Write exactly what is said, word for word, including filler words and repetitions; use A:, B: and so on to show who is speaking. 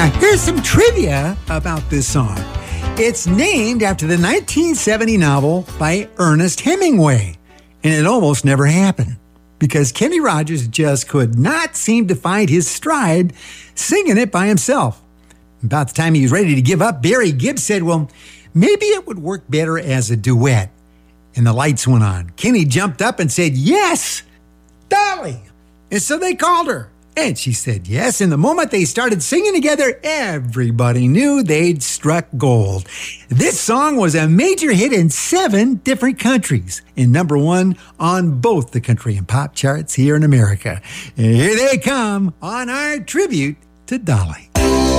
A: Now, here's some trivia about this song. It's named after the nineteen seventy novel by Ernest Hemingway, and it almost never happened because Kenny Rogers just could not seem to find his stride singing it by himself. About the time he was ready to give up, Barry Gibb said, well, maybe it would work better as a duet. And the lights went on. Kenny jumped up and said, yes, Dolly. And so they called her. And she said yes, and the moment they started singing together, everybody knew they'd struck gold. This song was a major hit in seven different countries, and number one on both the country and pop charts here in America. And here they come on our tribute to Dolly.